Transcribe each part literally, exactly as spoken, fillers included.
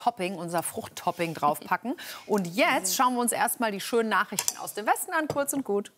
Topping, unser Fruchttopping draufpacken. Und jetzt schauen wir uns erstmal die schönen Nachrichten aus dem Westen an, kurz und gut.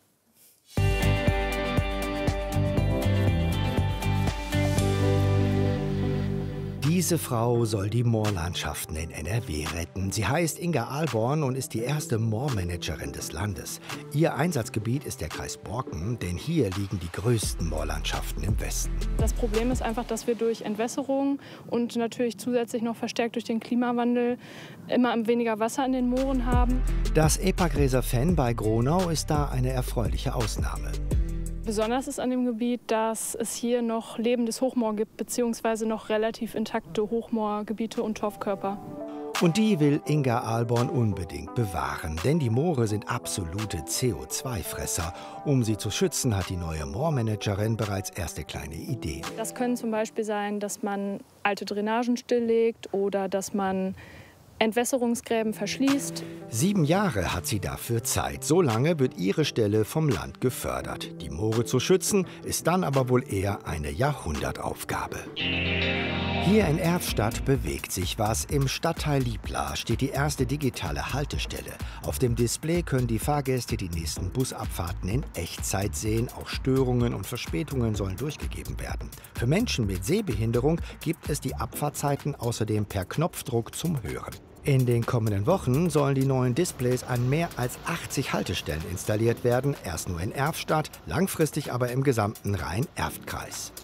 Diese Frau soll die Moorlandschaften in N R W retten. Sie heißt Inga Ahlborn und ist die erste Moormanagerin des Landes. Ihr Einsatzgebiet ist der Kreis Borken, denn hier liegen die größten Moorlandschaften im Westen. Das Problem ist einfach, dass wir durch Entwässerung und natürlich zusätzlich noch verstärkt durch den Klimawandel immer weniger Wasser in den Mooren haben. Das Epagräser-Fenn bei Gronau ist da eine erfreuliche Ausnahme. Besonders ist an dem Gebiet, dass es hier noch lebendes Hochmoor gibt, beziehungsweise noch relativ intakte Hochmoorgebiete und Torfkörper. Und die will Inga Ahlborn unbedingt bewahren, denn die Moore sind absolute C O zwei Fresser. Um sie zu schützen, hat die neue Moormanagerin bereits erste kleine Ideen. Das können zum Beispiel sein, dass man alte Drainagen stilllegt oder dass man Entwässerungsgräben verschließt. Sieben Jahre hat sie dafür Zeit. So lange wird ihre Stelle vom Land gefördert. Die Moore zu schützen, ist dann aber wohl eher eine Jahrhundertaufgabe. Hier in Erfstadt bewegt sich was. Im Stadtteil Liebla steht die erste digitale Haltestelle. Auf dem Display können die Fahrgäste die nächsten Busabfahrten in Echtzeit sehen. Auch Störungen und Verspätungen sollen durchgegeben werden. Für Menschen mit Sehbehinderung gibt es die Abfahrtzeiten außerdem per Knopfdruck zum Hören. In den kommenden Wochen sollen die neuen Displays an mehr als achtzig Haltestellen installiert werden. Erst nur in Erfstadt, langfristig aber im gesamten Rhein-Erft-Kreis.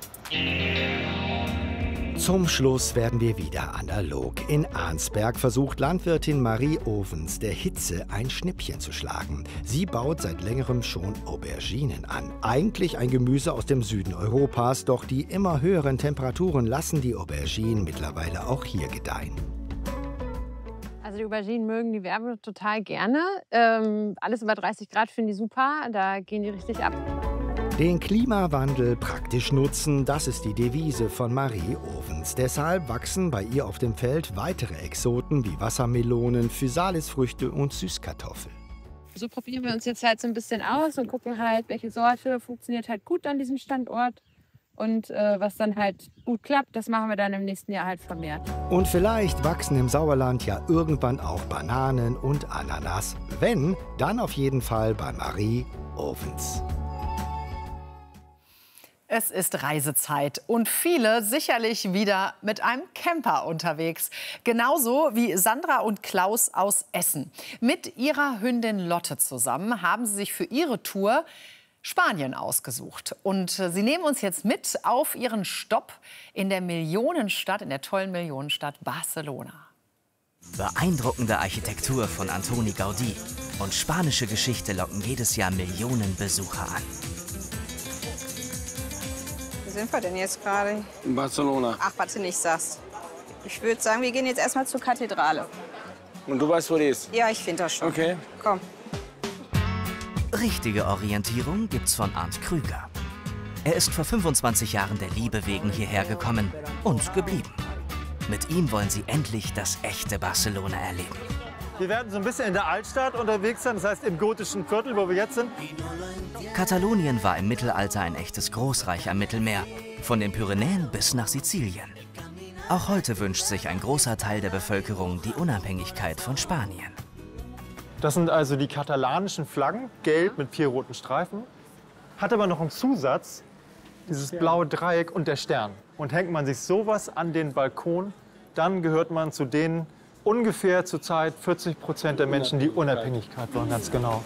Zum Schluss werden wir wieder analog. In Arnsberg versucht Landwirtin Marie Ovens der Hitze ein Schnippchen zu schlagen. Sie baut seit längerem schon Auberginen an. Eigentlich ein Gemüse aus dem Süden Europas, doch die immer höheren Temperaturen lassen die Auberginen mittlerweile auch hier gedeihen. Also die Auberginen mögen die Wärme total gerne. Ähm, alles über dreißig Grad finden die super, da gehen die richtig ab. Den Klimawandel praktisch nutzen, das ist die Devise von Marie Ovens. Deshalb wachsen bei ihr auf dem Feld weitere Exoten wie Wassermelonen, Physalis-Früchte und Süßkartoffeln. So probieren wir uns jetzt halt so ein bisschen aus und gucken halt, welche Sorte funktioniert halt gut an diesem Standort. Und äh, was dann halt gut klappt, das machen wir dann im nächsten Jahr halt vermehrt. Und vielleicht wachsen im Sauerland ja irgendwann auch Bananen und Ananas. Wenn, dann auf jeden Fall bei Marie Ovens. Es ist Reisezeit und viele sicherlich wieder mit einem Camper unterwegs. Genauso wie Sandra und Klaus aus Essen. Mit ihrer Hündin Lotte zusammen haben sie sich für ihre Tour Spanien ausgesucht. Und sie nehmen uns jetzt mit auf ihren Stopp in der Millionenstadt, in der tollen Millionenstadt Barcelona. Beeindruckende Architektur von Antoni Gaudí und spanische Geschichte locken jedes Jahr Millionen Besucher an. Wo sind wir denn jetzt gerade? In Barcelona. Ach, was du nicht sagst. Ich würde sagen, wir gehen jetzt erstmal zur Kathedrale. Und du weißt, wo die ist? Ja, ich finde das schon. Okay. Komm. Richtige Orientierung gibt's von Arndt Krüger. Er ist vor fünfundzwanzig Jahren der Liebe wegen hierher gekommen und geblieben. Mit ihm wollen sie endlich das echte Barcelona erleben. Wir werden so ein bisschen in der Altstadt unterwegs sein, das heißt im gotischen Viertel, wo wir jetzt sind. Katalonien war im Mittelalter ein echtes Großreich am Mittelmeer, von den Pyrenäen bis nach Sizilien. Auch heute wünscht sich ein großer Teil der Bevölkerung die Unabhängigkeit von Spanien. Das sind also die katalanischen Flaggen, gelb mit vier roten Streifen. Hat aber noch einen Zusatz, dieses blaue Dreieck und der Stern. Und hängt man sich sowas an den Balkon, dann gehört man zu den ungefähr zurzeit vierzig Prozent der Menschen, die Unabhängigkeit wollen, ganz genau.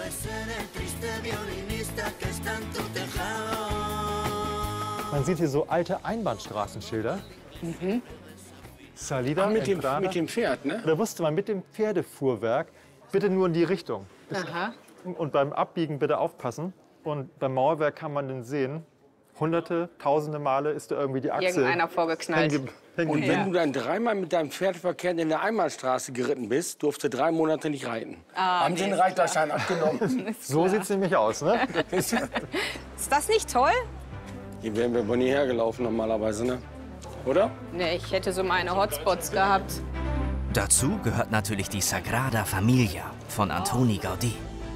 Man sieht hier so alte Einbahnstraßenschilder. Mhm. Salida, Ach, mit, dem, Entrada. mit dem Pferd, ne? Da wusste man mit dem Pferdefuhrwerk, bitte nur in die Richtung. Aha. Und beim Abbiegen bitte aufpassen. Und beim Mauerwerk kann man den sehen. Hunderte, tausende Male ist da irgendwie die Achse Irgendeiner vorgeknallt. hängen- hängen Und wenn geblieben. du dann dreimal mit deinem Pferd verkehrt in der Einbahnstraße geritten bist, durfst du drei Monate nicht reiten. Ah, Haben sie den nee. Reiterschein abgenommen. So sieht es nämlich aus, ne? Ist das nicht toll? Hier wären wir wohl nie hergelaufen normalerweise, ne? Oder? Nee, ich hätte so meine Hotspots gehabt. Dazu gehört natürlich die Sagrada Familia von Antoni Gaudí.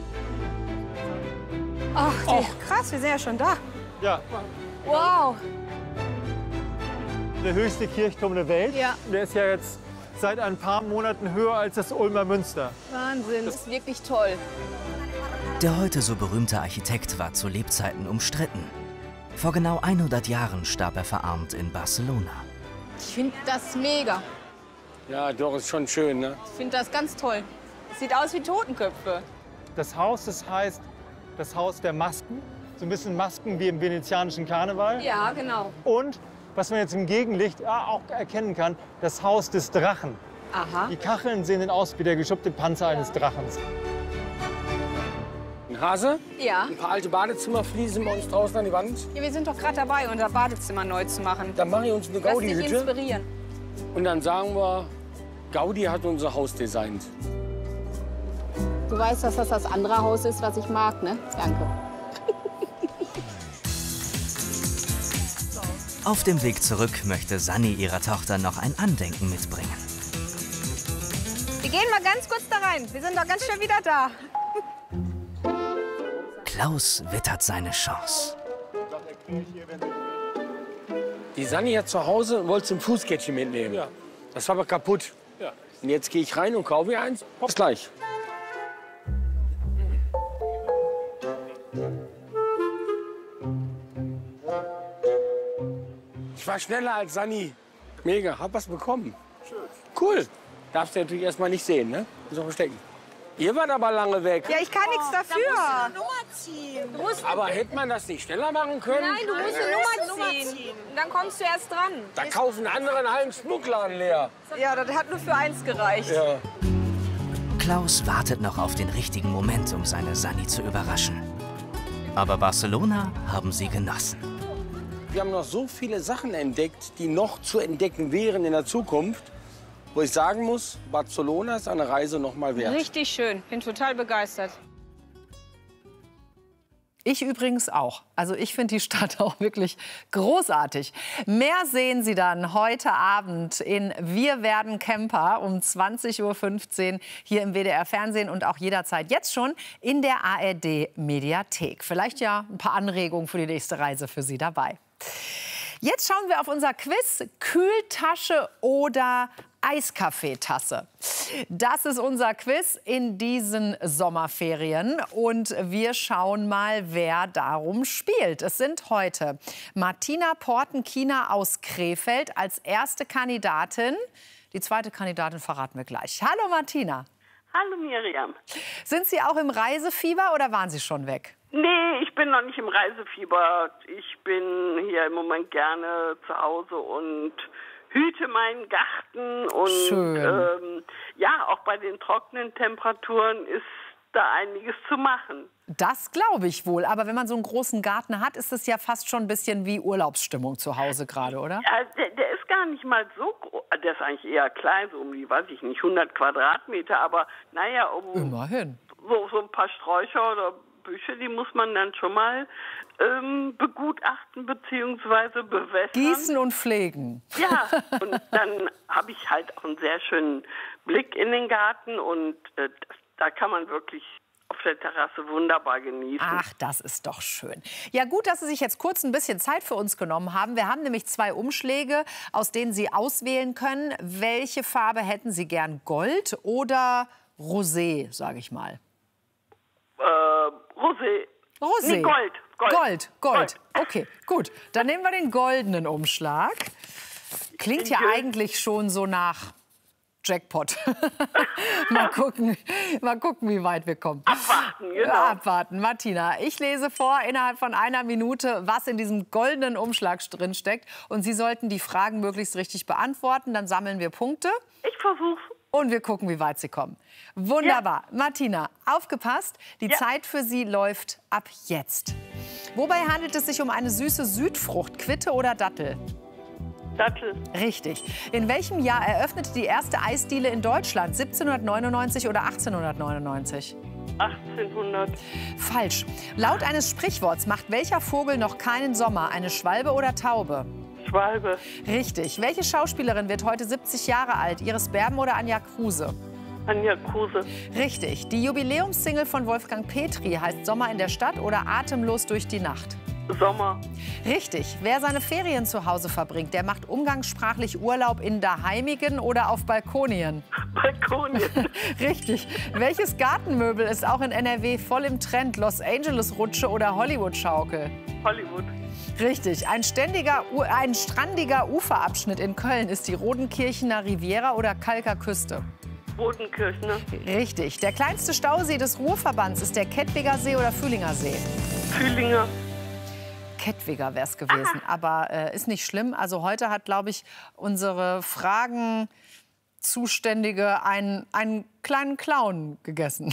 Ach, die, krass, wir sind ja schon da. Ja, Wow. der höchste Kirchturm der Welt. Ja. Der ist ja jetzt seit ein paar Monaten höher als das Ulmer Münster. Wahnsinn, das ist wirklich toll. Der heute so berühmte Architekt war zu Lebzeiten umstritten. Vor genau hundert Jahren starb er verarmt in Barcelona. Ich finde das mega. Ja, doch, ist schon schön, ne? Ich finde das ganz toll. Sieht aus wie Totenköpfe. Das Haus, das heißt das Haus der Masken. So ein bisschen Masken wie im venezianischen Karneval. Ja, genau. Und, was man jetzt im Gegenlicht ja, auch erkennen kann, das Haus des Drachen. Aha. Die Kacheln sehen dann aus wie der geschuppte Panzer ja. eines Drachens. Ein Hase? Ja. Ein paar alte Badezimmerfliesen bei uns draußen an die Wand. Ja, wir sind doch gerade dabei, unser Badezimmer neu zu machen. Dann mache ich uns eine Gaudi-Hütte. Lass dich inspirieren. Und dann sagen wir, Gaudi hat unser Haus designt. Du weißt, dass das das andere Haus ist, was ich mag, ne? Danke. Auf dem Weg zurück möchte Sanni ihrer Tochter noch ein Andenken mitbringen. Wir gehen mal ganz kurz da rein. Wir sind doch ganz schnell wieder da. Klaus wittert seine Chance. Die Sanni hat zu Hause und wollte zum Fußkettchen mitnehmen. Ja. Das war aber kaputt. Ja. Und jetzt gehe ich rein und kaufe ihr eins. Bis gleich. Ich war schneller als Sanni. Mega, hab was bekommen. Cool. Darfst du natürlich erstmal nicht sehen, ne? Muss auch verstecken. Ihr wart aber lange weg. Ja, ich kann oh, nichts dafür. Da musst du eine Nummer ziehen. Du musst aber hätte man das nicht schneller machen können? Nein, du musst eine Nummer ziehen. ziehen. Dann kommst du erst dran. Da kaufen andere einen halben Schmuckladen leer. Ja, das hat nur für eins gereicht. Ja. Klaus wartet noch auf den richtigen Moment, um seine Sanni zu überraschen. Aber Barcelona haben sie genossen. Wir haben noch so viele Sachen entdeckt, die noch zu entdecken wären in der Zukunft. Wo ich sagen muss, Barcelona ist eine Reise noch mal wert. Richtig schön. Bin total begeistert. Ich übrigens auch. Also ich finde die Stadt auch wirklich großartig. Mehr sehen Sie dann heute Abend in Wir werden Camper um zwanzig Uhr fünfzehn hier im W D R Fernsehen und auch jederzeit jetzt schon in der A R D Mediathek. Vielleicht ja ein paar Anregungen für die nächste Reise für Sie dabei. Jetzt schauen wir auf unser Quiz Kühltasche oder Eiskaffeetasse. Das ist unser Quiz in diesen Sommerferien und wir schauen mal, wer darum spielt. Es sind heute Martina Portenkiener aus Krefeld als erste Kandidatin. Die zweite Kandidatin verraten wir gleich. Hallo Martina. Hallo Miriam. Sind Sie auch im Reisefieber oder waren Sie schon weg? Nee, ich bin noch nicht im Reisefieber. Ich bin hier im Moment gerne zu Hause und hüte meinen Garten. Und Schön. Ähm, ja, auch bei den trockenen Temperaturen ist da einiges zu machen. Das glaube ich wohl. Aber wenn man so einen großen Garten hat, ist es ja fast schon ein bisschen wie Urlaubsstimmung zu Hause gerade, oder? Ja, der, der ist gar nicht mal so groß. Der ist eigentlich eher klein, so um die, weiß ich nicht, hundert Quadratmeter. Aber naja, um Immerhin. So, so ein paar Sträucher oder Büsche, die muss man dann schon mal ähm, begutachten bzw. bewässern. Gießen und pflegen. Ja, und dann habe ich halt auch einen sehr schönen Blick in den Garten und äh, das, da kann man wirklich auf der Terrasse wunderbar genießen. Ach, das ist doch schön. Ja, gut, dass Sie sich jetzt kurz ein bisschen Zeit für uns genommen haben. Wir haben nämlich zwei Umschläge, aus denen Sie auswählen können. Welche Farbe hätten Sie gern? Gold oder Rosé, sage ich mal? Äh, Rosé. Rosé. Nee, Gold. Gold. Gold, Gold. Okay, gut. Dann nehmen wir den goldenen Umschlag. Klingt ja eigentlich schon so nach Jackpot. mal gucken, mal gucken, wie weit wir kommen. Abwarten, genau. Ja, abwarten. Martina, ich lese vor innerhalb von einer Minute, was in diesem goldenen Umschlag drin steckt. Und Sie sollten die Fragen möglichst richtig beantworten. Dann sammeln wir Punkte. Ich versuch's. Und wir gucken, wie weit Sie kommen. Wunderbar. Ja. Martina, aufgepasst. Die ja. Zeit für Sie läuft ab jetzt. Wobei handelt es sich um eine süße Südfrucht, Quitte oder Dattel? Dattel. Richtig. In welchem Jahr eröffnete die erste Eisdiele in Deutschland? siebzehnhundertneunundneunzig oder achtzehnhundertneunundneunzig? achtzehnhundert. Falsch. Laut eines Sprichworts macht welcher Vogel noch keinen Sommer? Eine Schwalbe oder Taube? Schwalbe. Richtig. Welche Schauspielerin wird heute siebzig Jahre alt? Iris Berben oder Anja Kruse? Anja Kruse. Richtig. Die Jubiläumssingle von Wolfgang Petri heißt Sommer in der Stadt oder Atemlos durch die Nacht? Sommer. Richtig. Wer seine Ferien zu Hause verbringt, der macht umgangssprachlich Urlaub in Daheimigen oder auf Balkonien. Balkonien. Richtig. Welches Gartenmöbel ist auch in N R W voll im Trend? Los Angeles-Rutsche oder Hollywood-Schaukel? Hollywood. Richtig. Ein, ständiger, ein strandiger Uferabschnitt in Köln ist die Rodenkirchener Riviera oder Kalker Küste? Rodenkirchen. Richtig. Der kleinste Stausee des Ruhrverbands ist der Kettwiger See oder Fühlinger See? Fühlinger. Kettwiger wäre es gewesen, ah. aber äh, ist nicht schlimm. Also heute hat, glaube ich, unsere Fragenzuständige einen, einen kleinen Clown gegessen.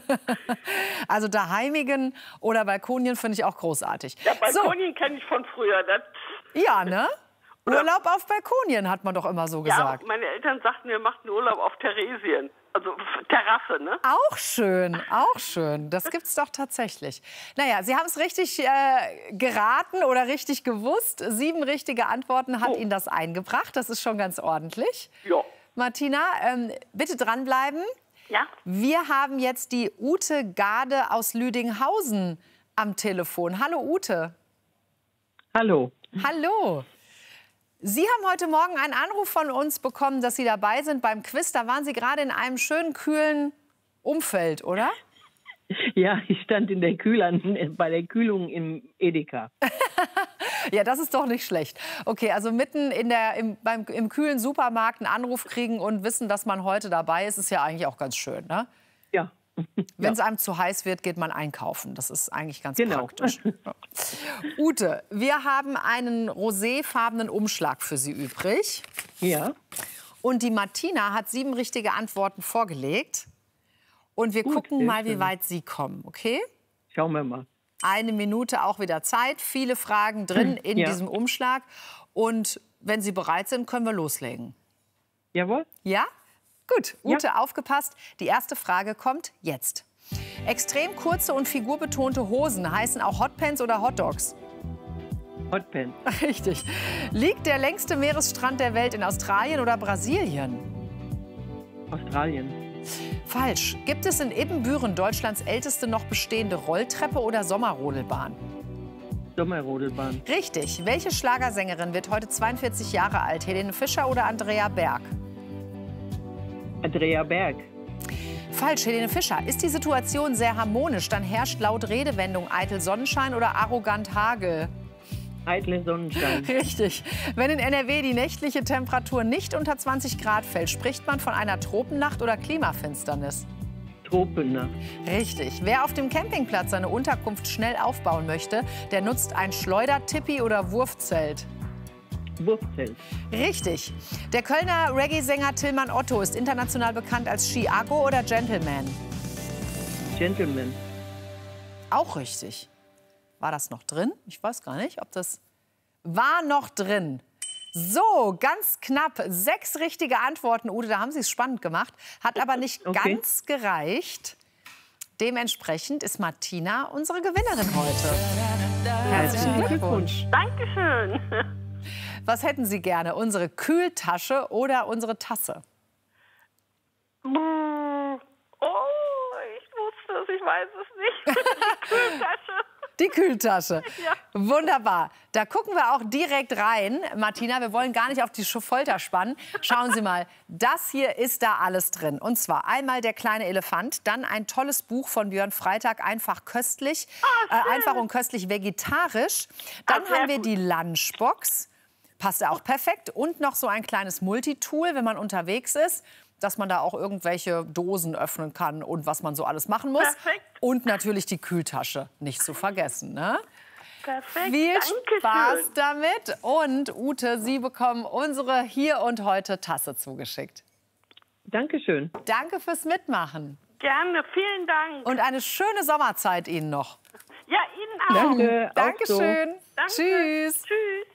Also Daheimigen oder Balkonien finde ich auch großartig. Ja, Balkonien so. kenne ich von früher. Das ja, ne? Urlaub auf Balkonien hat man doch immer so gesagt. Ja, meine Eltern sagten, wir machten Urlaub auf Theresien. Also Terrasse, ne? Auch schön, auch schön. Das gibt's doch tatsächlich. Naja, Sie haben es richtig äh, geraten oder richtig gewusst. Sieben richtige Antworten hat oh. Ihnen das eingebracht. Das ist schon ganz ordentlich. Ja. Martina, ähm, bitte dranbleiben. Ja. Wir haben jetzt die Ute Gade aus Lüdinghausen am Telefon. Hallo Ute. Hallo. Hallo. Sie haben heute Morgen einen Anruf von uns bekommen, dass Sie dabei sind beim Quiz. Da waren Sie gerade in einem schönen, kühlen Umfeld, oder? Ja, ich stand in der Kühlern, bei der Kühlung im Edeka. Ja, das ist doch nicht schlecht. Okay, also mitten in der, im, beim, im kühlen Supermarkt einen Anruf kriegen und wissen, dass man heute dabei ist, ist ja eigentlich auch ganz schön, ne? Ja. Wenn es ja. einem zu heiß wird, geht man einkaufen. Das ist eigentlich ganz genau. praktisch. Ja. Ute, wir haben einen roséfarbenen Umschlag für Sie übrig. Ja. Und die Martina hat sieben richtige Antworten vorgelegt. Und wir Gut, gucken mal, schön. wie weit Sie kommen, okay? Schauen wir mal. Eine Minute auch wieder Zeit. Viele Fragen drin in ja. diesem Umschlag. Und wenn Sie bereit sind, können wir loslegen. Jawohl. Ja? Gut, Ute, ja. aufgepasst. Die erste Frage kommt jetzt. Extrem kurze und figurbetonte Hosen heißen auch Hotpants oder Hotdogs? Hotpants. Richtig. Liegt der längste Meeresstrand der Welt in Australien oder Brasilien? Australien. Falsch. Gibt es in Ibbenbüren Deutschlands älteste noch bestehende Rolltreppe oder Sommerrodelbahn? Sommerrodelbahn. Richtig. Welche Schlagersängerin wird heute zweiundvierzig Jahre alt? Helene Fischer oder Andrea Berg? Andrea Berg. Falsch, Helene Fischer. Ist die Situation sehr harmonisch, dann herrscht laut Redewendung eitel Sonnenschein oder arrogant Hagel? Eitle Sonnenschein. Richtig. Wenn in N R W die nächtliche Temperatur nicht unter zwanzig Grad fällt, spricht man von einer Tropennacht oder Klimafinsternis? Tropennacht. Richtig. Wer auf dem Campingplatz seine Unterkunft schnell aufbauen möchte, der nutzt ein Schleudertipi oder Wurfzelt? Wurfzelt. Richtig. Der Kölner Reggae-Sänger Tillmann Otto ist international bekannt als Chiago oder Gentleman? Gentleman. Auch richtig. War das noch drin? Ich weiß gar nicht, ob das war noch drin. So, ganz knapp. Sechs richtige Antworten, Ute. Da haben Sie es spannend gemacht. Hat aber nicht okay. ganz gereicht. Dementsprechend ist Martina unsere Gewinnerin heute. Herzlichen Glückwunsch. Dankeschön. Was hätten Sie gerne? Unsere Kühltasche oder unsere Tasse? Oh, ich wusste es, ich weiß es nicht. Die Kühltasche. Die Kühltasche. Ja. Wunderbar. Da gucken wir auch direkt rein. Martina, wir wollen gar nicht auf die Folter spannen. Schauen Sie mal, das hier ist da alles drin. Und zwar einmal der kleine Elefant, dann ein tolles Buch von Björn Freitag, einfach köstlich, oh, äh, einfach und köstlich vegetarisch. Dann ah, haben wir gut. die Lunchbox. Passt auch perfekt. Und noch so ein kleines Multitool, wenn man unterwegs ist, dass man da auch irgendwelche Dosen öffnen kann und was man so alles machen muss. Perfekt. Und natürlich die Kühltasche, nicht zu vergessen. Ne? Perfekt. Viel Dankeschön. Spaß damit. Und Ute, Sie bekommen unsere Hier und Heute Tasse zugeschickt. Dankeschön. Danke fürs Mitmachen. Gerne, vielen Dank. Und eine schöne Sommerzeit Ihnen noch. Ja, Ihnen auch. Danke. Dankeschön. Danke. Tschüss. Tschüss.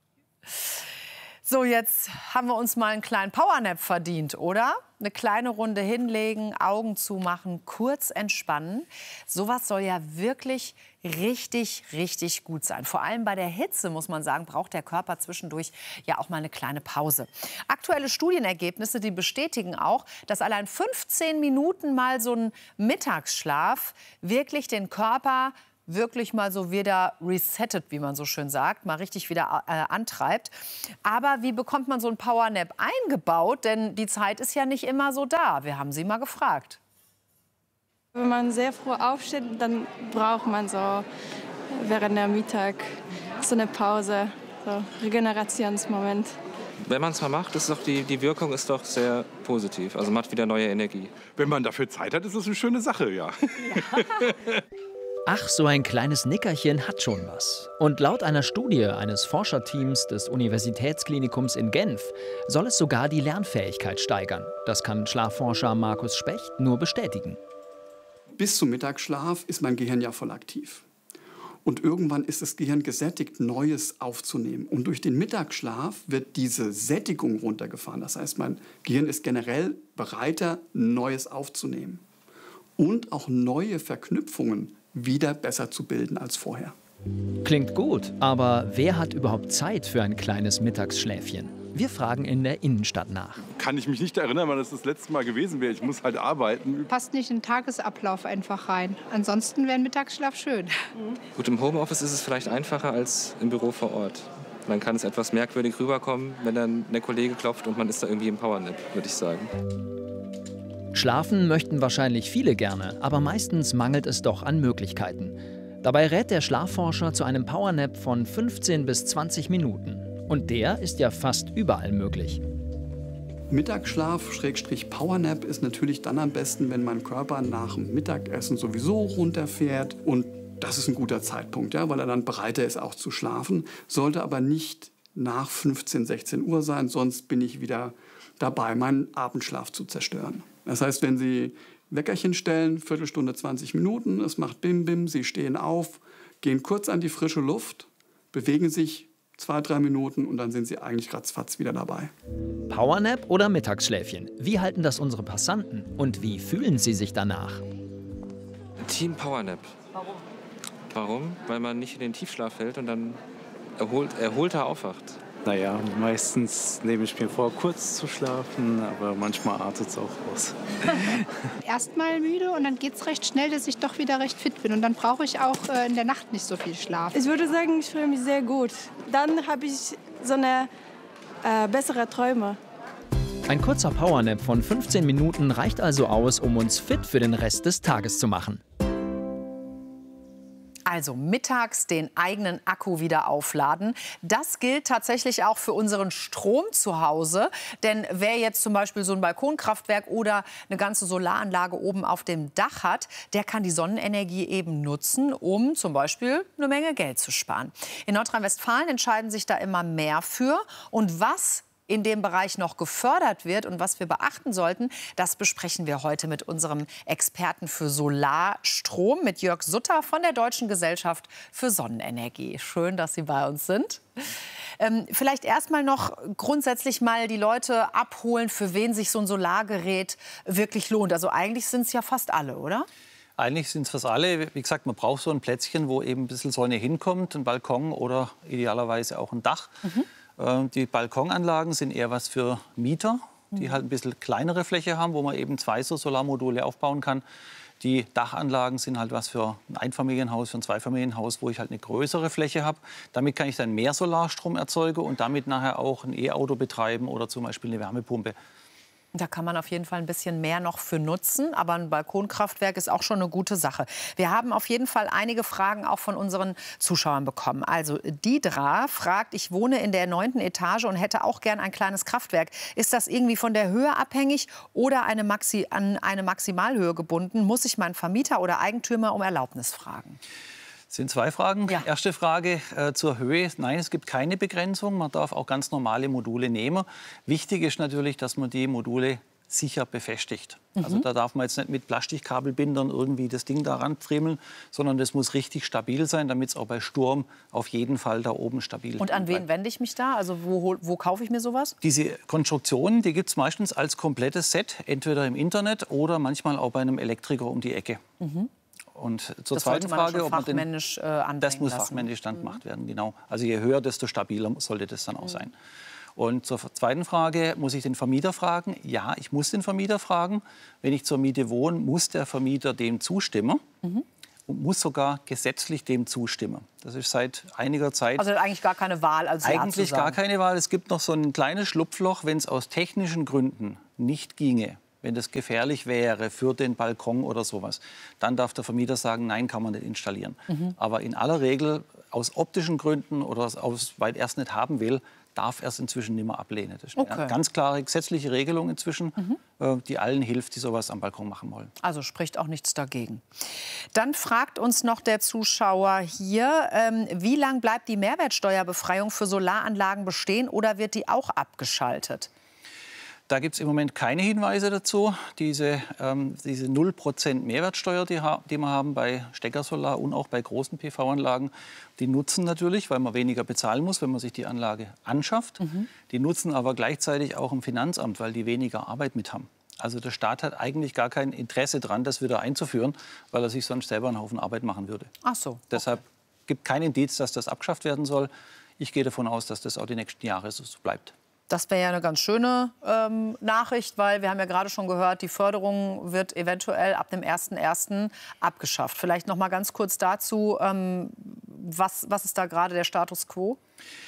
So, jetzt haben wir uns mal einen kleinen Powernap verdient, oder? Eine kleine Runde hinlegen, Augen zumachen, kurz entspannen. Sowas soll ja wirklich richtig, richtig gut sein. Vor allem bei der Hitze, muss man sagen, braucht der Körper zwischendurch ja auch mal eine kleine Pause. Aktuelle Studienergebnisse, die bestätigen auch, dass allein fünfzehn Minuten mal so ein Mittagsschlaf wirklich den Körper wirklich mal so wieder resettet, wie man so schön sagt, mal richtig wieder äh, antreibt. Aber wie bekommt man so ein Powernap eingebaut? Denn die Zeit ist ja nicht immer so da. Wir haben Sie mal gefragt. Wenn man sehr früh aufsteht, dann braucht man so während der Mittag so eine Pause, so Regenerationsmoment. Wenn man es mal macht, ist doch die, die Wirkung ist doch sehr positiv. Also man hat wieder neue Energie. Wenn man dafür Zeit hat, ist es eine schöne Sache, ja. ja. Ach, so ein kleines Nickerchen hat schon was. Und laut einer Studie eines Forscherteams des Universitätsklinikums in Genf soll es sogar die Lernfähigkeit steigern. Das kann Schlafforscher Markus Specht nur bestätigen. Bis zum Mittagsschlaf ist mein Gehirn ja voll aktiv. Und irgendwann ist das Gehirn gesättigt, Neues aufzunehmen. Und durch den Mittagsschlaf wird diese Sättigung runtergefahren. Das heißt, mein Gehirn ist generell bereiter, Neues aufzunehmen. Und auch neue Verknüpfungen wieder besser zu bilden als vorher. Klingt gut, aber wer hat überhaupt Zeit für ein kleines Mittagsschläfchen? Wir fragen in der Innenstadt nach. Kann ich mich nicht erinnern, wann das das letzte Mal gewesen wäre. Ich muss halt arbeiten. Passt nicht in den Tagesablauf einfach rein. Ansonsten wäre ein Mittagsschlaf schön. Gut, im Homeoffice ist es vielleicht einfacher als im Büro vor Ort. Dann kann es etwas merkwürdig rüberkommen, wenn dann der Kollege klopft und man ist da irgendwie im Powernap, würde ich sagen. Schlafen möchten wahrscheinlich viele gerne, aber meistens mangelt es doch an Möglichkeiten. Dabei rät der Schlafforscher zu einem Powernap von fünfzehn bis zwanzig Minuten. Und der ist ja fast überall möglich. Mittagsschlaf, Schrägstrich Powernap, ist natürlich dann am besten, wenn mein Körper nach dem Mittagessen sowieso runterfährt. Und das ist ein guter Zeitpunkt, ja, weil er dann bereiter ist, auch zu schlafen. Sollte aber nicht nach fünfzehn, sechzehn Uhr sein, sonst bin ich wieder dabei, meinen Abendschlaf zu zerstören. Das heißt, wenn Sie Weckerchen stellen, Viertelstunde, zwanzig Minuten, es macht Bim Bim, Sie stehen auf, gehen kurz an die frische Luft, bewegen sich zwei, drei Minuten und dann sind Sie eigentlich ratzfatz wieder dabei. Powernap oder Mittagsschläfchen? Wie halten das unsere Passanten? Und wie fühlen sie sich danach? Team Powernap. Warum? Warum? Weil man nicht in den Tiefschlaf fällt und dann erholt, erholter aufwacht. Naja, meistens nehme ich mir vor, kurz zu schlafen, aber manchmal artet es auch aus. Erstmal müde und dann geht es recht schnell, dass ich doch wieder recht fit bin. Und dann brauche ich auch äh, in der Nacht nicht so viel Schlaf. Ich würde sagen, ich fühle mich sehr gut. Dann habe ich so eine äh, bessere Träume. Ein kurzer Powernap von fünfzehn Minuten reicht also aus, um uns fit für den Rest des Tages zu machen. Also mittags den eigenen Akku wieder aufladen. Das gilt tatsächlich auch für unseren Strom zu Hause. Denn wer jetzt zum Beispiel so ein Balkonkraftwerk oder eine ganze Solaranlage oben auf dem Dach hat, der kann die Sonnenenergie eben nutzen, um zum Beispiel eine Menge Geld zu sparen. In Nordrhein-Westfalen entscheiden sich da immer mehr für. Und was in dem Bereich noch gefördert wird und was wir beachten sollten, das besprechen wir heute mit unserem Experten für Solarstrom, mit Jörg Sutter von der Deutschen Gesellschaft für Sonnenenergie. Schön, dass Sie bei uns sind. Ähm, vielleicht erst mal noch grundsätzlich mal die Leute abholen, für wen sich so ein Solargerät wirklich lohnt. Also eigentlich sind es ja fast alle, oder? Eigentlich sind es fast alle. Wie gesagt, man braucht so ein Plätzchen, wo eben ein bisschen Sonne hinkommt, ein Balkon oder idealerweise auch ein Dach. Mhm. Die Balkonanlagen sind eher was für Mieter, die halt ein bisschen kleinere Fläche haben, wo man eben zwei so Solarmodule aufbauen kann. Die Dachanlagen sind halt was für ein Einfamilienhaus, für ein Zweifamilienhaus, wo ich halt eine größere Fläche habe. Damit kann ich dann mehr Solarstrom erzeugen und damit nachher auch ein E-Auto betreiben oder zum Beispiel eine Wärmepumpe. Da kann man auf jeden Fall ein bisschen mehr noch für nutzen. Aber ein Balkonkraftwerk ist auch schon eine gute Sache. Wir haben auf jeden Fall einige Fragen auch von unseren Zuschauern bekommen. Also Didra fragt, ich wohne in der neunten Etage und hätte auch gern ein kleines Kraftwerk. Ist das irgendwie von der Höhe abhängig oder eine Maxi an eine Maximalhöhe gebunden? Muss ich meinen Vermieter oder Eigentümer um Erlaubnis fragen? Das sind zwei Fragen. Ja. Erste Frage äh, zur Höhe. Nein, es gibt keine Begrenzung. Man darf auch ganz normale Module nehmen. Wichtig ist natürlich, dass man die Module sicher befestigt. Mhm. Also da darf man jetzt nicht mit Plastikkabelbindern irgendwie das Ding daran friemeln, sondern das muss richtig stabil sein, damit es auch bei Sturm auf jeden Fall da oben stabil ist. Und an wen wende ich mich da? Also wo, wo kaufe ich mir sowas? Diese Konstruktionen, die gibt es meistens als komplettes Set, entweder im Internet oder manchmal auch bei einem Elektriker um die Ecke. Mhm. Und zur das zweiten Frage, ob man den, fachmännisch äh, anbringen das muss lassen. fachmännisch dann mhm. gemacht werden, genau. Also je höher, desto stabiler sollte das dann auch mhm. sein. Und zur zweiten Frage, muss ich den Vermieter fragen? Ja, ich muss den Vermieter fragen. Wenn ich zur Miete wohne, muss der Vermieter dem zustimmen. Mhm. und muss sogar gesetzlich dem zustimmen. Das ist seit einiger Zeit. Also eigentlich gar keine Wahl als Ja zu Eigentlich sagen. gar keine Wahl. Es gibt noch so ein kleines Schlupfloch, wenn es aus technischen Gründen nicht ginge, wenn das gefährlich wäre für den Balkon oder sowas, dann darf der Vermieter sagen, nein, kann man nicht installieren. Mhm. Aber in aller Regel aus optischen Gründen oder aus, weil er es nicht haben will, darf er es inzwischen nicht mehr ablehnen. Das ist eine Okay. ganz klare gesetzliche Regelung inzwischen, Mhm. äh, die allen hilft, die sowas am Balkon machen wollen. Also spricht auch nichts dagegen. Dann fragt uns noch der Zuschauer hier, ähm, wie lang bleibt die Mehrwertsteuerbefreiung für Solaranlagen bestehen oder wird die auch abgeschaltet? Da gibt es im Moment keine Hinweise dazu. Diese, ähm, diese null Prozent Mehrwertsteuer, die, die wir haben bei Steckersolar und auch bei großen P V-Anlagen, die nutzen natürlich, weil man weniger bezahlen muss, wenn man sich die Anlage anschafft. Mhm. Die nutzen aber gleichzeitig auch im Finanzamt, weil die weniger Arbeit mit haben. Also der Staat hat eigentlich gar kein Interesse daran, das wieder einzuführen, weil er sich sonst selber einen Haufen Arbeit machen würde. Ach so. Okay. Deshalb gibt es keinen Indiz, dass das abgeschafft werden soll. Ich gehe davon aus, dass das auch die nächsten Jahre so bleibt. Das wäre ja eine ganz schöne ähm, Nachricht, weil wir haben ja gerade schon gehört, die Förderung wird eventuell ab dem ersten ersten abgeschafft. Vielleicht noch mal ganz kurz dazu, ähm, was, was ist da gerade der Status quo?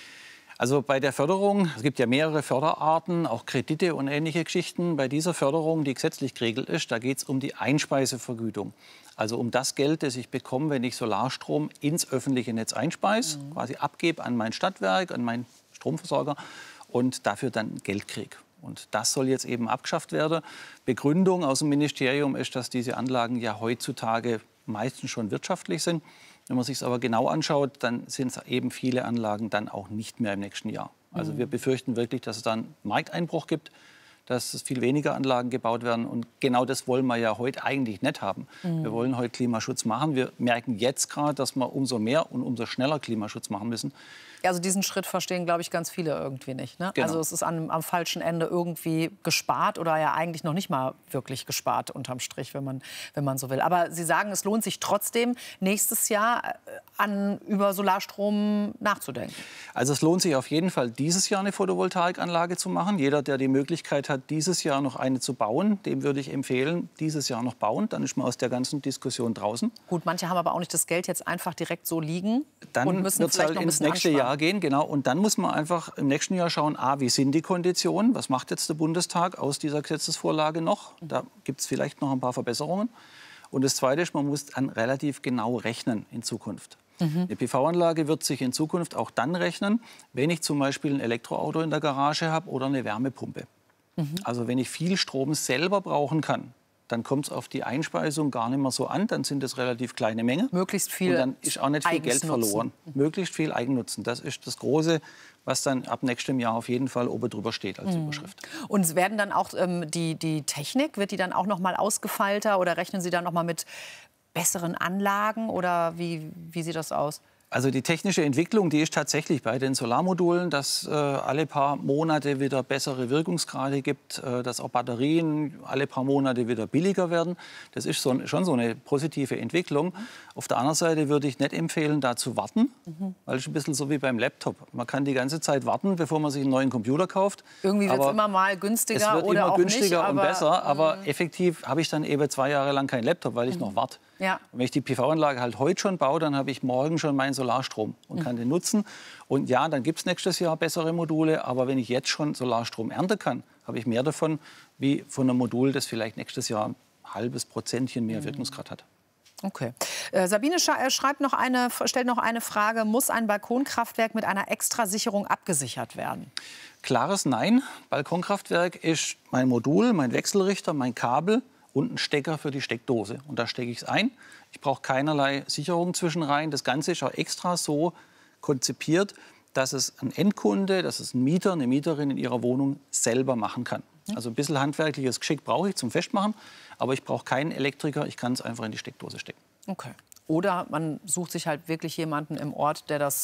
Also bei der Förderung, es gibt ja mehrere Förderarten, auch Kredite und ähnliche Geschichten. Bei dieser Förderung, die gesetzlich geregelt ist, da geht es um die Einspeisevergütung. Also um das Geld, das ich bekomme, wenn ich Solarstrom ins öffentliche Netz einspeise, mhm. quasi abgebe an mein Stadtwerk, an meinen Stromversorger und dafür dann Geld kriege. Und das soll jetzt eben abgeschafft werden. Begründung aus dem Ministerium ist, dass diese Anlagen ja heutzutage meistens schon wirtschaftlich sind. Wenn man sich es aber genau anschaut, dann sind es eben viele Anlagen dann auch nicht mehr im nächsten Jahr. Also wir befürchten wirklich, dass es dann einen Markteinbruch gibt, dass es viel weniger Anlagen gebaut werden. Und genau das wollen wir ja heute eigentlich nicht haben. Mhm. Wir wollen heute Klimaschutz machen. Wir merken jetzt gerade, dass wir umso mehr und umso schneller Klimaschutz machen müssen. Also diesen Schritt verstehen, glaube ich, ganz viele irgendwie nicht. Ne? Genau. Also es ist an, am falschen Ende irgendwie gespart oder ja eigentlich noch nicht mal wirklich gespart unterm Strich, wenn man, wenn man so will. Aber Sie sagen, es lohnt sich trotzdem, nächstes Jahr an, über Solarstrom nachzudenken. Also es lohnt sich auf jeden Fall, dieses Jahr eine Photovoltaikanlage zu machen. Jeder, der die Möglichkeit hat, dieses Jahr noch eine zu bauen, dem würde ich empfehlen, dieses Jahr noch bauen. Dann ist man aus der ganzen Diskussion draußen. Gut, manche haben aber auch nicht das Geld jetzt einfach direkt so liegen dann und müssen wird's vielleicht halt noch ein ins bisschen nächste ansparen. Jahr gehen, genau. Und dann muss man einfach im nächsten Jahr schauen, a, wie sind die Konditionen? Was macht jetzt der Bundestag aus dieser Gesetzesvorlage noch? Da gibt es vielleicht noch ein paar Verbesserungen. Und das Zweite ist, man muss dann relativ genau rechnen in Zukunft. Mhm. Eine P V-Anlage wird sich in Zukunft auch dann rechnen, wenn ich zum Beispiel ein Elektroauto in der Garage habe oder eine Wärmepumpe. Mhm. Also wenn ich viel Strom selber brauchen kann, dann kommt es auf die Einspeisung gar nicht mehr so an. Dann sind es relativ kleine Mengen. Möglichst viel Und dann ist auch nicht viel Geld verloren. Möglichst viel Eigennutzen. Das ist das Große, was dann ab nächstem Jahr auf jeden Fall oben drüber steht als Mhm. Überschrift. Und es werden dann auch ähm, die, die Technik, wird die dann auch noch mal ausgefeilter oder rechnen Sie dann noch mal mit besseren Anlagen oder wie, wie sieht das aus? Also die technische Entwicklung, die ist tatsächlich bei den Solarmodulen, dass äh, alle paar Monate wieder bessere Wirkungsgrade gibt, äh, dass auch Batterien alle paar Monate wieder billiger werden. Das ist so, schon so eine positive Entwicklung. Mhm. Auf der anderen Seite würde ich nicht empfehlen, da zu warten, mhm. weil es ist ein bisschen so wie beim Laptop. Man kann die ganze Zeit warten, bevor man sich einen neuen Computer kauft. Irgendwie wird es Aber immer mal günstiger es wird oder immer auch günstiger nicht, und aber, besser, aber mhm. effektiv habe ich dann eben zwei Jahre lang keinen Laptop, weil ich mhm. noch warte. Ja. Und wenn ich die P V-Anlage halt heute schon baue, dann habe ich morgen schon meinen Solarstrom und kann den nutzen. Und ja, dann gibt es nächstes Jahr bessere Module. Aber wenn ich jetzt schon Solarstrom ernten kann, habe ich mehr davon, wie von einem Modul, das vielleicht nächstes Jahr ein halbes Prozentchen mehr Wirkungsgrad hat. Okay. Äh, Sabine sch schreibt noch eine, stellt noch eine Frage. Muss ein Balkonkraftwerk mit einer Extrasicherung abgesichert werden? Klares Nein. Balkonkraftwerk ist mein Modul, mein Wechselrichter, mein Kabel und ein Stecker für die Steckdose. Und da stecke ich es ein. Ich brauche keinerlei Sicherung zwischenrein. Das Ganze ist auch extra so konzipiert, dass es ein Endkunde, dass es ein Mieter, eine Mieterin in ihrer Wohnung selber machen kann. Also ein bisschen handwerkliches Geschick brauche ich zum Festmachen, aber ich brauche keinen Elektriker. Ich kann es einfach in die Steckdose stecken. Okay. Oder man sucht sich halt wirklich jemanden im Ort, der das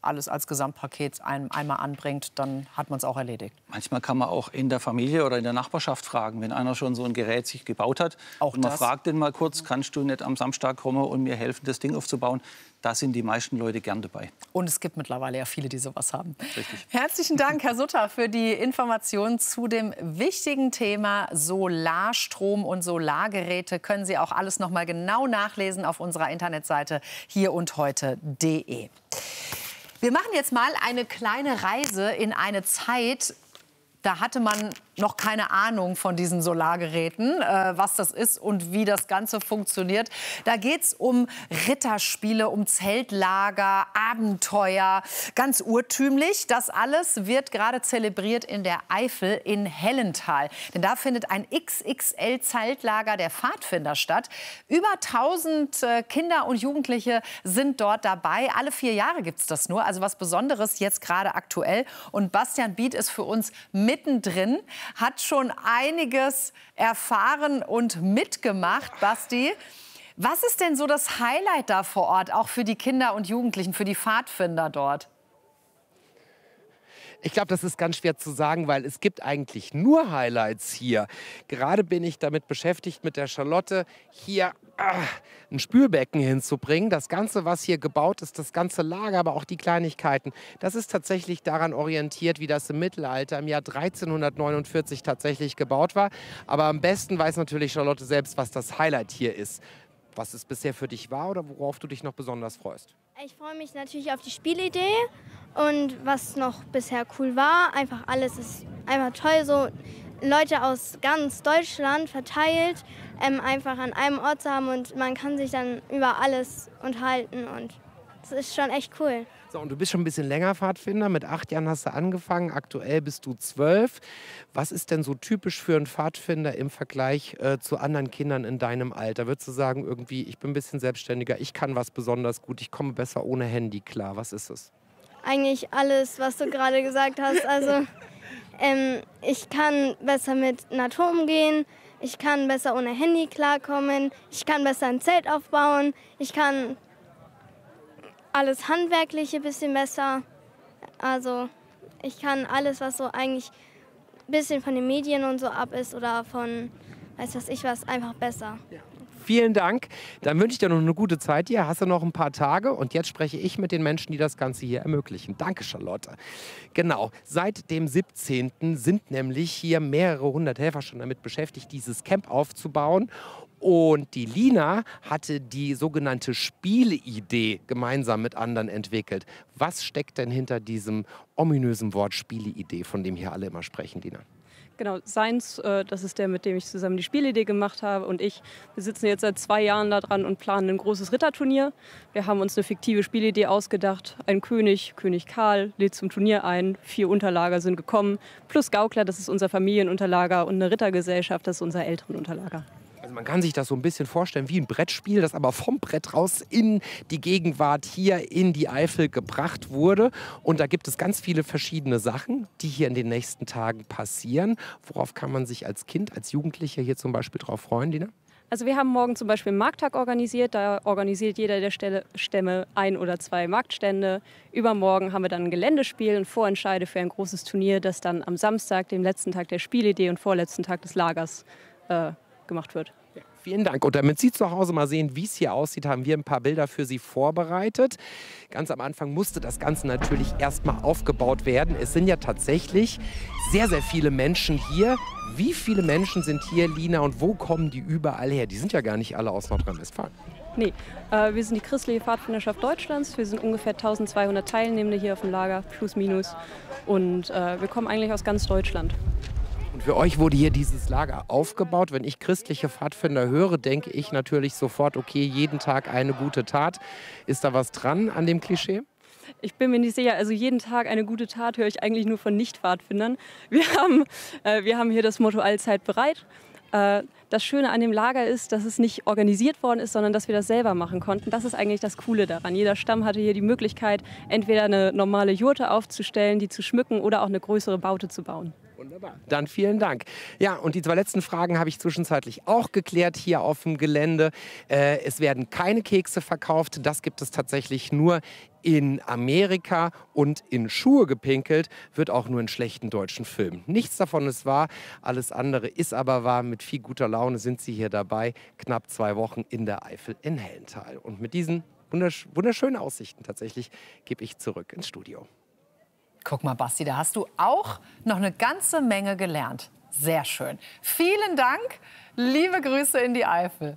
alles als Gesamtpaket ein, einmal anbringt, dann hat man es auch erledigt. Manchmal kann man auch in der Familie oder in der Nachbarschaft fragen, wenn einer schon so ein Gerät sich gebaut hat. Auch und man das. fragt den mal kurz, kannst du nicht am Samstag kommen und mir helfen, das Ding aufzubauen? Da sind die meisten Leute gern dabei. Und es gibt mittlerweile ja viele, die sowas haben. Richtig. Herzlichen Dank, Herr Sutter, für die Informationen zu dem wichtigen Thema Solarstrom und Solargeräte. Können Sie auch alles noch mal genau nachlesen auf unserer Internetseite hier und heute punkt de. Wir machen jetzt mal eine kleine Reise in eine Zeit, da hatte man noch keine Ahnung von diesen Solargeräten, äh, was das ist und wie das Ganze funktioniert. Da geht es um Ritterspiele, um Zeltlager, Abenteuer, ganz urtümlich. Das alles wird gerade zelebriert in der Eifel in Hellental. Denn da findet ein X X L-Zeltlager der Pfadfinder statt. Über tausend äh, Kinder und Jugendliche sind dort dabei. Alle vier Jahre gibt es das nur, also was Besonderes jetzt gerade aktuell. Und Bastian Biet ist für uns mittendrin, hat schon einiges erfahren und mitgemacht. Basti, was ist denn so das Highlight da vor Ort, auch für die Kinder und Jugendlichen, für die Pfadfinder dort? Ich glaube, das ist ganz schwer zu sagen, weil es gibt eigentlich nur Highlights hier. Gerade bin ich damit beschäftigt, mit der Charlotte hier ah, ein Spülbecken hinzubringen. Das Ganze, was hier gebaut ist, das ganze Lager, aber auch die Kleinigkeiten, das ist tatsächlich daran orientiert, wie das im Mittelalter im Jahr dreizehnhundertneunundvierzig tatsächlich gebaut war. Aber am besten weiß natürlich Charlotte selbst, was das Highlight hier ist. Was es bisher für dich war oder worauf du dich noch besonders freust? Ich freue mich natürlich auf die Spielidee und was noch bisher cool war. Einfach alles ist einfach toll, so Leute aus ganz Deutschland verteilt, ähm, einfach an einem Ort zu haben und man kann sich dann über alles unterhalten und das ist schon echt cool. So, und du bist schon ein bisschen länger Pfadfinder. Mit acht Jahren hast du angefangen. Aktuell bist du zwölf. Was ist denn so typisch für einen Pfadfinder im Vergleich äh, zu anderen Kindern in deinem Alter? Würdest du sagen, irgendwie, ich bin ein bisschen selbstständiger, ich kann was besonders gut, ich komme besser ohne Handy klar? Was ist es? Eigentlich alles, was du gerade gesagt hast. Also ähm, ich kann besser mit Natur umgehen. Ich kann besser ohne Handy klarkommen. Ich kann besser ein Zelt aufbauen. Ich kann alles Handwerkliche ein bisschen besser. Also ich kann alles, was so eigentlich ein bisschen von den Medien und so ab ist oder von, weiß was ich was, einfach besser. Ja. Vielen Dank. Dann wünsche ich dir noch eine gute Zeit hier. Hast du noch ein paar Tage und jetzt spreche ich mit den Menschen, die das Ganze hier ermöglichen. Danke, Charlotte. Genau, seit dem siebzehnten sind nämlich hier mehrere hundert Helfer schon damit beschäftigt, dieses Camp aufzubauen. Und die Lina hatte die sogenannte Spieleidee gemeinsam mit anderen entwickelt. Was steckt denn hinter diesem ominösen Wort Spieleidee, von dem hier alle immer sprechen, Lina? Genau, Seins, äh, das ist der, mit dem ich zusammen die Spielidee gemacht habe. Und ich, wir sitzen jetzt seit zwei Jahren da dran und planen ein großes Ritterturnier. Wir haben uns eine fiktive Spielidee ausgedacht. Ein König, König Karl, lädt zum Turnier ein. Vier Unterlager sind gekommen. Plus Gaukler, das ist unser Familienunterlager. Und eine Rittergesellschaft, das ist unser Elternunterlager. Also man kann sich das so ein bisschen vorstellen wie ein Brettspiel, das aber vom Brett raus in die Gegenwart hier in die Eifel gebracht wurde. Und da gibt es ganz viele verschiedene Sachen, die hier in den nächsten Tagen passieren. Worauf kann man sich als Kind, als Jugendlicher hier zum Beispiel drauf freuen, Lina? Also wir haben morgen zum Beispiel einen Markttag organisiert. Da organisiert jeder der Stämme ein oder zwei Marktstände. Übermorgen haben wir dann ein Geländespiel und Vorentscheide für ein großes Turnier, das dann am Samstag, dem letzten Tag der Spielidee und vorletzten Tag des Lagers, äh, gemacht wird. Ja, vielen Dank. Und damit Sie zu Hause mal sehen, wie es hier aussieht, haben wir ein paar Bilder für Sie vorbereitet. Ganz am Anfang musste das Ganze natürlich erstmal aufgebaut werden. Es sind ja tatsächlich sehr, sehr viele Menschen hier. Wie viele Menschen sind hier, Lina, und wo kommen die überall her? Die sind ja gar nicht alle aus Nordrhein-Westfalen. Nee, äh, wir sind die christliche Pfadfinderschaft Deutschlands. Wir sind ungefähr eintausendzweihundert Teilnehmende hier auf dem Lager, plus minus. Und äh, wir kommen eigentlich aus ganz Deutschland. Und für euch wurde hier dieses Lager aufgebaut. Wenn ich christliche Pfadfinder höre, denke ich natürlich sofort, okay, jeden Tag eine gute Tat. Ist da was dran an dem Klischee? Ich bin mir nicht sicher, also jeden Tag eine gute Tat höre ich eigentlich nur von Nicht-Pfadfindern. Wir haben, äh, wir haben hier das Motto Allzeit bereit. Äh, das Schöne an dem Lager ist, dass es nicht organisiert worden ist, sondern dass wir das selber machen konnten. Das ist eigentlich das Coole daran. Jeder Stamm hatte hier die Möglichkeit, entweder eine normale Jurte aufzustellen, die zu schmücken oder auch eine größere Baute zu bauen. Wunderbar. Dann vielen Dank. Ja, und die zwei letzten Fragen habe ich zwischenzeitlich auch geklärt hier auf dem Gelände. Äh, es werden keine Kekse verkauft. Das gibt es tatsächlich nur in Amerika, und in Schuhe gepinkelt wird auch nur in schlechten deutschen Filmen. Nichts davon ist wahr, alles andere ist aber wahr. Mit viel guter Laune sind Sie hier dabei. Knapp zwei Wochen in der Eifel in Hellental. Und mit diesen wundersch wunderschönen Aussichten tatsächlich gebe ich zurück ins Studio. Guck mal, Basti, da hast du auch noch eine ganze Menge gelernt. Sehr schön. Vielen Dank. Liebe Grüße in die Eifel.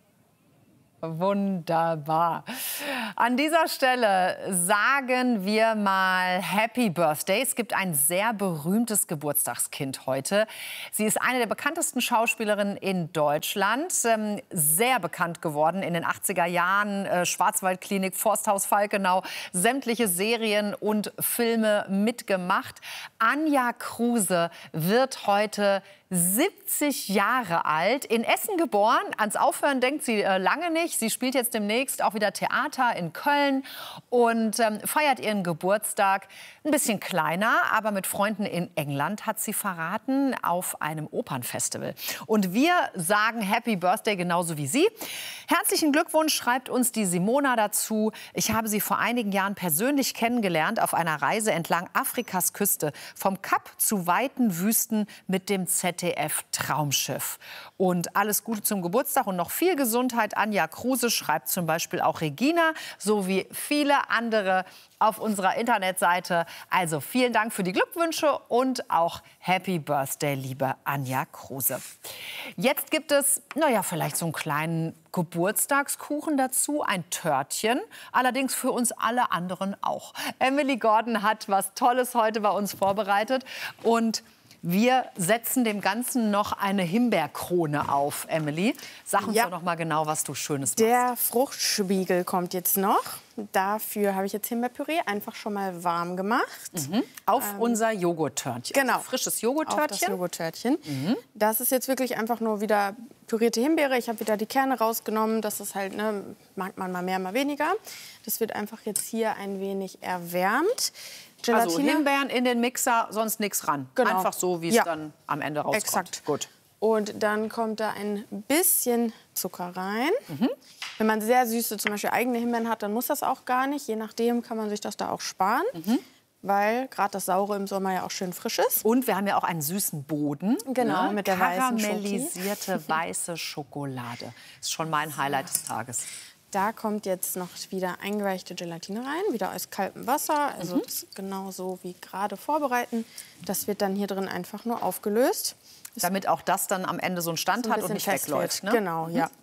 Wunderbar. An dieser Stelle sagen wir mal Happy Birthday. Es gibt ein sehr berühmtes Geburtstagskind heute. Sie ist eine der bekanntesten Schauspielerinnen in Deutschland. Ähm, sehr bekannt geworden in den achtziger Jahren. Äh, Schwarzwaldklinik, Forsthaus Falkenau, sämtliche Serien und Filme mitgemacht. Anja Kruse wird heute siebzig Jahre alt, in Essen geboren. Ans Aufhören denkt sie äh, lange nicht. Sie spielt jetzt demnächst auch wieder Theater in Köln und ähm, feiert ihren Geburtstag ein bisschen kleiner, aber mit Freunden in England, hat sie verraten, auf einem Opernfestival. Und wir sagen Happy Birthday genauso wie sie. Herzlichen Glückwunsch, schreibt uns die Simona dazu. Ich habe sie vor einigen Jahren persönlich kennengelernt auf einer Reise entlang Afrikas Küste, vom Kap zu weiten Wüsten mit dem Z D F-Traumschiff. Und alles Gute zum Geburtstag und noch viel Gesundheit. Anja Kruse schreibt zum Beispiel auch Regina, sowie viele andere auf unserer Internetseite. Also vielen Dank für die Glückwünsche und auch Happy Birthday, liebe Anja Kruse. Jetzt gibt es, naja, vielleicht so einen kleinen Geburtstagskuchen dazu, ein Törtchen, allerdings für uns alle anderen auch. Emily Gordon hat was Tolles heute bei uns vorbereitet und wir setzen dem Ganzen noch eine Himbeerkrone auf, Emily. Sag uns ja. doch noch mal genau, was du Schönes machst. Der Fruchtspiegel kommt jetzt noch. Dafür habe ich jetzt Himbeerpüree einfach schon mal warm gemacht. Mhm. Auf ähm, unser Joghurttörtchen. Genau. Also frisches Joghurttörtchen. Auf das Joghurttörtchen. Mhm. Das ist jetzt wirklich einfach nur wieder pürierte Himbeere. Ich habe wieder die Kerne rausgenommen. Das ist halt, ne, mag man mal mehr, mal weniger. Das wird einfach jetzt hier ein wenig erwärmt. Gelatine. Also Himbeeren in den Mixer, sonst nichts ran. Genau. Einfach so, wie es ja. dann am Ende rauskommt. Exakt. Gut. Und dann kommt da ein bisschen Zucker rein. Mhm. Wenn man sehr süße, zum Beispiel eigene Himbeeren hat, dann muss das auch gar nicht. Je nachdem kann man sich das da auch sparen. Mhm. Weil gerade das Saure im Sommer ja auch schön frisch ist. Und wir haben ja auch einen süßen Boden. Genau, ne? mit der weißen karamellisierte weiße Schokolade. Das ist schon mein Highlight des Tages. Da kommt jetzt noch wieder eingeweichte Gelatine rein, wieder aus kaltem Wasser. Also Mhm. das genau so wie gerade vorbereiten. Das wird dann hier drin einfach nur aufgelöst. Damit auch das dann am Ende so einen Stand so ein hat und nicht fest wegläuft. wird. Ne? Genau, Mhm. ja.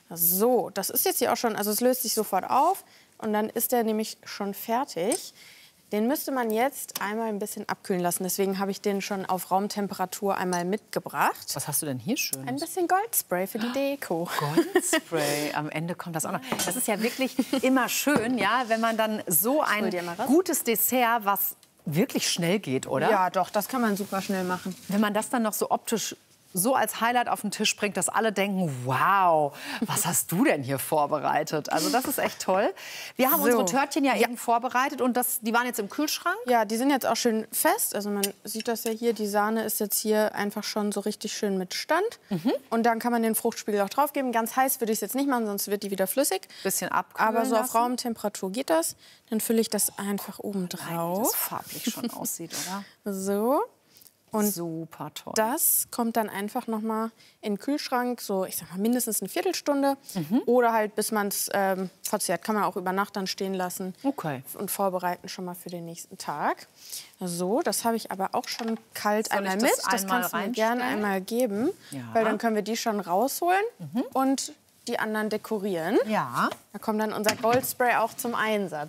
So, das ist jetzt hier auch schon, also es löst sich sofort auf. Und dann ist der nämlich schon fertig. Den müsste man jetzt einmal ein bisschen abkühlen lassen. Deswegen habe ich den schon auf Raumtemperatur einmal mitgebracht. Was hast du denn hier schön? Ein bisschen Goldspray für die Deko. Goldspray, am Ende kommt das auch noch. Das ist ja wirklich immer schön, ja, wenn man dann so ein gutes Dessert, was wirklich schnell geht, oder? Ja, doch, das kann man super schnell machen. Wenn man das dann noch so optisch so als Highlight auf den Tisch bringt, dass alle denken, wow, was hast du denn hier vorbereitet? Also das ist echt toll. Wir haben So. unsere Törtchen ja, ja eben vorbereitet und das, die waren jetzt im Kühlschrank. Ja, die sind jetzt auch schön fest. Also man sieht das ja hier, die Sahne ist jetzt hier einfach schon so richtig schön mit Stand. Mhm. Und dann kann man den Fruchtspiegel auch drauf geben. Ganz heiß würde ich es jetzt nicht machen, sonst wird die wieder flüssig. Bisschen abkühlen Aber so auf lassen. Raumtemperatur geht das. Dann fülle ich das einfach oben drauf. Wie das farblich schon aussieht, oder? So. Und super toll. Das kommt dann einfach noch mal in den Kühlschrank, so ich sag mal mindestens eine Viertelstunde mhm. oder halt bis man es ähm, verzehrt. Kann man auch über Nacht dann stehen lassen okay. und vorbereiten schon mal für den nächsten Tag. So, das habe ich aber auch schon kalt Soll einmal ich mit. das Das einmal kannst du mir gerne reinstellen? einmal geben, Ja. weil dann können wir die schon rausholen Mhm. und die anderen dekorieren. Ja. Da kommt dann unser Goldspray auch zum Einsatz.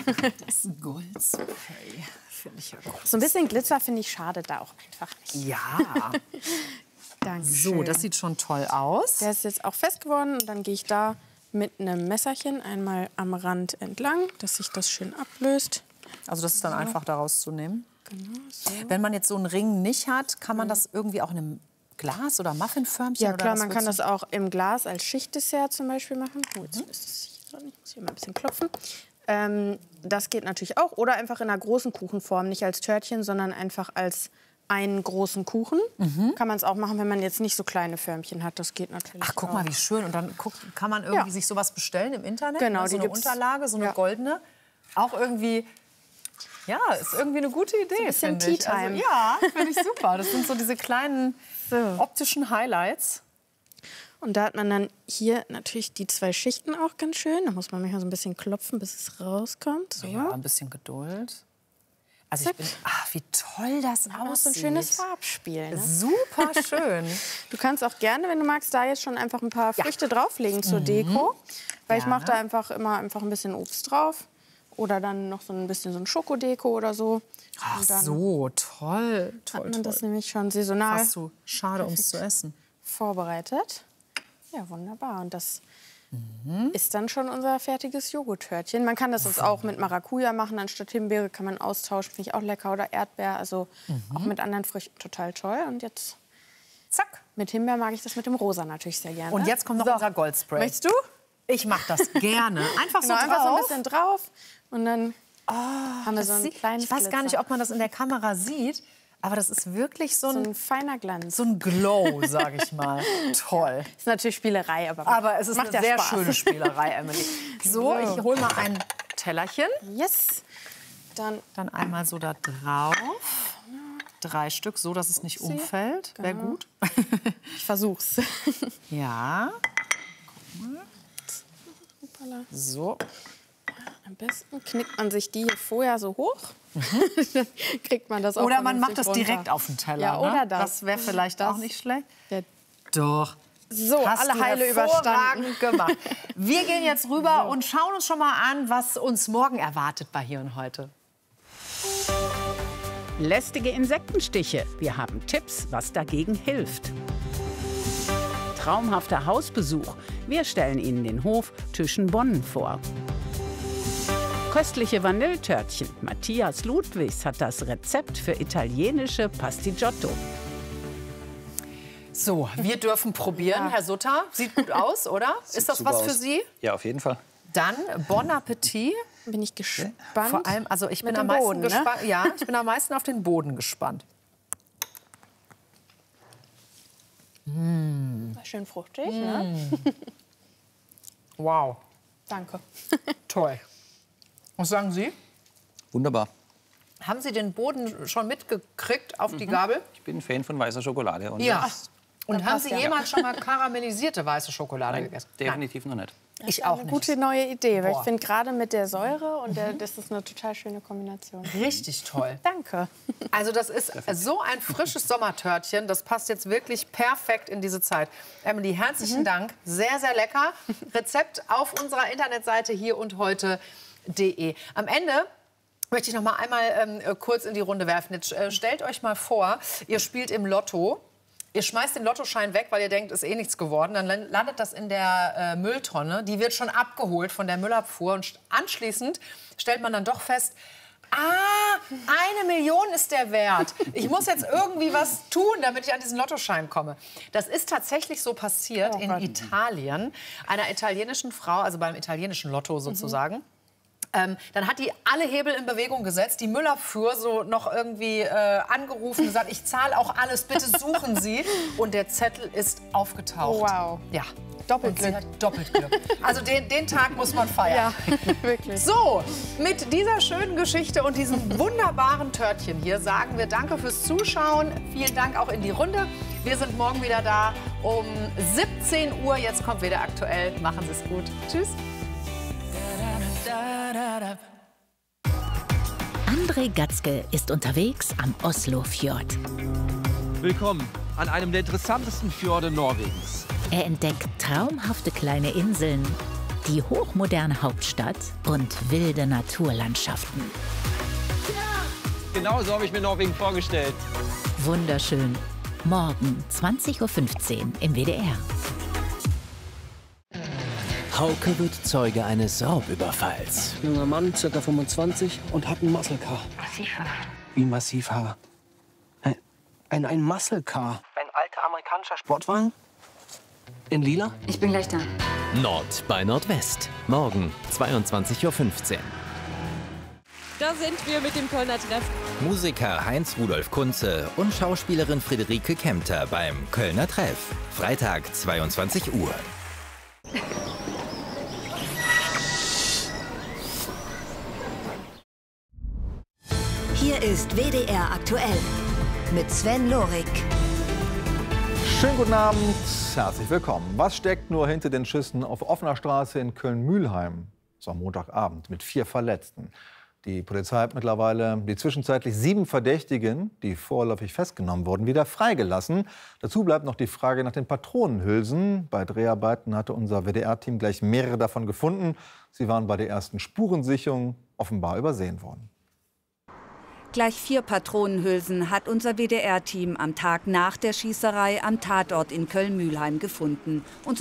Das Goldspray. Finde ich ja gut. So ein bisschen Glitzer finde ich schadet da auch einfach nicht. Ja. Dankeschön. So, das sieht schon toll aus. Der ist jetzt auch fest geworden. Und dann gehe ich da mit einem Messerchen einmal am Rand entlang, dass sich das schön ablöst. Also das ist dann So. einfach daraus zu nehmen. Genau, so. Wenn man jetzt so einen Ring nicht hat, kann man das irgendwie auch in einem Glas oder Muffinförmchen? Ja oder klar, was man kann willst das du- auch im Glas als Schichtdessert zum Beispiel machen. Oh, jetzt ist es hier dran. Ich muss hier mal ein bisschen klopfen. Ähm, das geht natürlich auch. Oder einfach in einer großen Kuchenform. Nicht als Törtchen, sondern einfach als einen großen Kuchen. Mhm. Kann man es auch machen, wenn man jetzt nicht so kleine Förmchen hat. Das geht natürlich Ach, guck auch. mal, wie schön. Und dann guck, kann man irgendwie Ja. sich sowas bestellen im Internet? Genau, ne? So die eine gibt's. Unterlage, so eine Ja. goldene. Auch irgendwie, ja, ist irgendwie eine gute Idee, So ein bisschen finde ich. Tea Time. Also, ja, finde ich super. Das sind so diese kleinen optischen Highlights. Und da hat man dann hier natürlich die zwei Schichten auch ganz schön. Da muss man manchmal so ein bisschen klopfen, bis es rauskommt. So. Ja, ein bisschen Geduld. Also ich bin, ach, wie toll das Auch aussieht. so ein schönes Farbspiel. Ne? Super schön. Du kannst auch gerne, wenn du magst, da jetzt schon einfach ein paar Früchte drauflegen zur Mhm. Deko. Weil ich Ja. mache da einfach immer einfach ein bisschen Obst drauf. Oder dann noch so ein bisschen so ein Schokodeko oder so. Ach Und dann so, toll, toll, hat man toll. das nämlich schon saisonal Fast so schade, um es zu essen. vorbereitet. Ja, wunderbar. Und das Mhm. ist dann schon unser fertiges Joghurttörtchen. Man kann das jetzt auch mit Maracuja machen, anstatt Himbeere kann man austauschen, finde ich auch lecker. Oder Erdbeer, also Mhm. auch mit anderen Früchten total toll. Und jetzt, zack, mit Himbeer mag ich das mit dem Rosa natürlich sehr gerne. Und jetzt kommt noch So. unser Goldspray. Möchtest du? Ich mache das gerne. Einfach so Genau, drauf. einfach so ein bisschen drauf und dann haben wir Das so einen sieht- kleinen ich weiß gar nicht, Glitzer. ob man das in der Kamera sieht, aber das ist wirklich so ein, So ein feiner Glanz. so ein Glow, sage ich mal. Toll. Ist natürlich Spielerei, aber, Aber es ist macht eine ja sehr Spaß. schöne Spielerei, Emily. So, ich hole mal ein Tellerchen. Yes. Dann, Dann einmal so da drauf. Drei Stück, so dass es nicht Sie. umfällt. Wäre Genau. gut. Ich versuch's. Ja. Hoppala. So. Am besten knickt man sich die hier vorher so hoch. Dann kriegt man das auch Oder man macht vernünftig das direkt runter. auf den Teller. Ja, oder ne? das. Das wäre vielleicht Das- auch nicht schlecht. Ja. Doch. So, Hast alle du Heile hervorragend überstanden. gemacht. Wir gehen jetzt rüber und schauen uns schon mal an, was uns morgen erwartet bei Hier und Heute. Lästige Insektenstiche. Wir haben Tipps, was dagegen hilft. Traumhafter Hausbesuch. Wir stellen Ihnen den Hof Tüschenbonn vor. Köstliche Vanilletörtchen. Matthias Ludwigs hat das Rezept für italienische Pastigiotto. So, wir dürfen probieren, Herr Sutter. Sieht gut aus, oder? Ist das super was für aus. Sie? Ja, auf jeden Fall. Dann Bon Appetit. Bin ich gespannt. Vor allem, also ich bin Mit am dem meisten Boden, ne? gespannt. Ja, ich bin am meisten auf den Boden gespannt. Mm. Schön fruchtig, ne? Wow, Danke. toll. Was sagen Sie? Wunderbar. Haben Sie den Boden schon mitgekriegt auf die Gabel? Ich bin Fan von weißer Schokolade. Und Ja. das Und Da haben passt Sie ja. jemals schon mal karamellisierte weiße Schokolade Nein, gegessen? definitiv noch nicht. Das Ich ist auch eine nicht. gute neue Idee, weil Boah. ich finde gerade mit der Säure und der, das ist eine total schöne Kombination. Richtig toll. Danke. Also das ist so ein frisches Sommertörtchen. Das passt jetzt wirklich perfekt in diese Zeit. Emily, herzlichen Mhm. Dank. Sehr, sehr lecker. Rezept auf unserer Internetseite hier und heute punkt de. Am Ende möchte ich noch mal einmal ähm, kurz in die Runde werfen. Jetzt äh, stellt euch mal vor, ihr spielt im Lotto. Ihr schmeißt den Lottoschein weg, weil ihr denkt, ist eh nichts geworden. Dann landet das in der äh, Mülltonne. Die wird schon abgeholt von der Müllabfuhr. Und anschließend stellt man dann doch fest, ah, eine Million ist der Wert. Ich muss jetzt irgendwie was tun, damit ich an diesen Lottoschein komme. Das ist tatsächlich so passiert Oh in Gott. Italien. Einer italienischen Frau, also beim italienischen Lotto sozusagen. Ähm, dann hat die alle Hebel in Bewegung gesetzt, die Müllabfuhr so noch irgendwie äh, angerufen, gesagt, ich zahle auch alles, bitte suchen Sie. Und der Zettel ist aufgetaucht. Wow. Ja. Doppelt Und sie Glück. hat doppelt Glück. Also den, den Tag muss man feiern. Ja, wirklich. So, mit dieser schönen Geschichte und diesem wunderbaren Törtchen hier sagen wir Danke fürs Zuschauen. Vielen Dank auch in die Runde. Wir sind morgen wieder da um siebzehn Uhr. Jetzt kommt wieder aktuell. Machen Sie es gut. Tschüss. André Gatzke ist unterwegs am Oslofjord. Willkommen an einem der interessantesten Fjorde Norwegens. Er entdeckt traumhafte kleine Inseln, die hochmoderne Hauptstadt und wilde Naturlandschaften. Genau so habe ich mir Norwegen vorgestellt. Wunderschön. Morgen zwanzig Uhr fünfzehn im W D R. Hauke wird Zeuge eines Raubüberfalls. Junger Mann, ca. fünfundzwanzig, und hat ein Muscle Car. Massivhaar. Wie Massivhaar? Ein, ein, ein Muscle Car. Ein alter amerikanischer Sportwagen? In lila? Ich bin gleich da. Nord bei Nordwest. Morgen zweiundzwanzig Uhr fünfzehn. da sind wir mit dem Kölner Treff. Musiker Heinz-Rudolf Kunze und Schauspielerin Friederike Kempter beim Kölner Treff. Freitag, zweiundzwanzig Uhr. Hier ist W D R aktuell mit Sven Lorik. Schönen guten Abend, herzlich willkommen. Was steckt nur hinter den Schüssen auf offener Straße in Köln-Mühlheim? So am Montagabend mit vier Verletzten. Die Polizei hat mittlerweile die zwischenzeitlich sieben Verdächtigen, die vorläufig festgenommen wurden, wieder freigelassen. Dazu bleibt noch die Frage nach den Patronenhülsen. Bei Dreharbeiten hatte unser W D R-Team gleich mehrere davon gefunden. Sie waren bei der ersten Spurensicherung offenbar übersehen worden. Gleich vier Patronenhülsen hat unser W D R-Team am Tag nach der Schießerei am Tatort in Köln-Mühlheim gefunden. Und